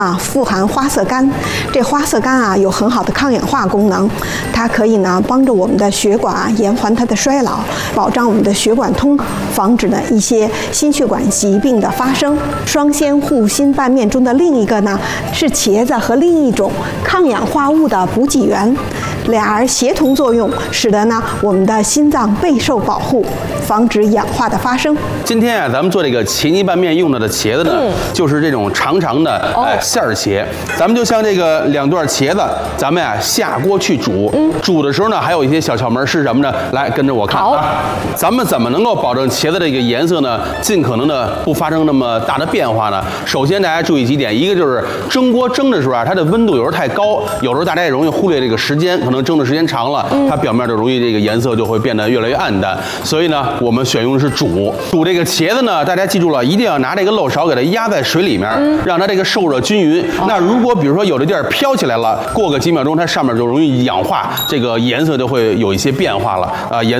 富含花色苷，这花色苷有很好的抗氧化功能，它可以帮助我们的血管延缓它的衰老，保障我们的血管通，防止一些心血管疾病的发生。双鲜护心拌面中的另一个是茄子和另一种抗氧化物的补给源，俩人协同作用，使得我们的心脏备受保护，防止氧化的发生。 今天咱们做这个茄泥拌面用到的茄子呢，就是这种长长的馅儿茄。咱们就像这个2段茄子，咱们下锅去煮。煮的时候呢，还有一些小窍门是什么呢？来跟着我看啊。咱们怎么能够保证茄子这个颜色呢，尽可能的不发生那么大的变化呢？首先大家注意几点，一个就是蒸锅蒸的时候它的温度有时候太高，有时候大家也容易忽略这个时间，可能蒸的时间长了，它表面就容易这个颜色就会变得越来越暗淡。所以呢，我们选用的是煮这个茄子呢，大家记住了，一定要拿这个漏勺给它压在水里面，让它这个受热均匀。那如果比如说有的地儿飘起来了，过个几秒钟，它上面就容易氧化，这个颜色就会有一些变化了啊。